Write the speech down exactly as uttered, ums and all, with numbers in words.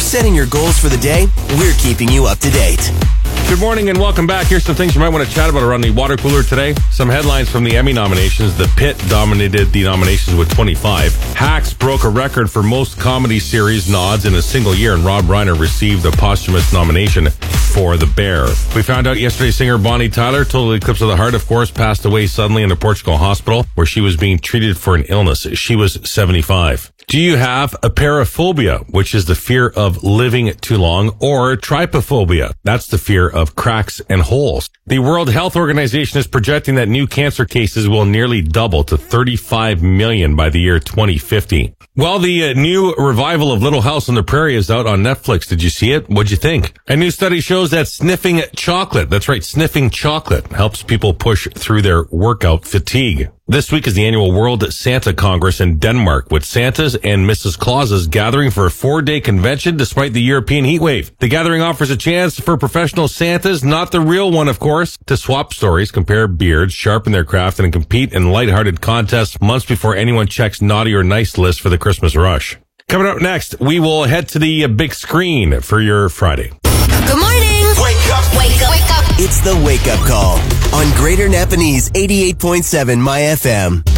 setting your goals for the day, we're keeping you up to date. Good morning and welcome back. Here's some things you might want to chat about around the water cooler today. Some headlines from the Emmy nominations. The Pit dominated the nominations with twenty-five. Hacks broke a record for most comedy series nods in a single year, and Rob Reiner received a posthumous nomination for The Bear. We found out yesterday singer Bonnie Tyler, Total Eclipse of the Heart, of course, passed away suddenly in a Portugal hospital where she was being treated for an illness. She was seventy-five. Do you have apeirophobia, which is the fear of living too long, or trypophobia? That's the fear of cracks and holes. The World Health Organization is projecting that new cancer cases will nearly double to thirty-five million by the year twenty fifty. Well, the uh, new revival of Little House on the Prairie is out on Netflix. Did you see it? What'd you think? A new study shows that sniffing chocolate, that's right, sniffing chocolate, helps people push through their workout fatigue. This week is the annual World Santa Congress in Denmark, with Santas and Missus Clauses gathering for a four-day convention despite the European heat wave. The gathering offers a chance for professional Santas, not the real one, of course, to swap stories, compare beards, sharpen their craft, and compete in lighthearted contests months before anyone checks naughty or nice list for the Christmas rush. Coming up next, we will head to the big screen for your Friday. Good morning. Wake up. Wake up. Wake up. It's the Wake Up Call on Greater Napanese eighty-eight point seven My F M.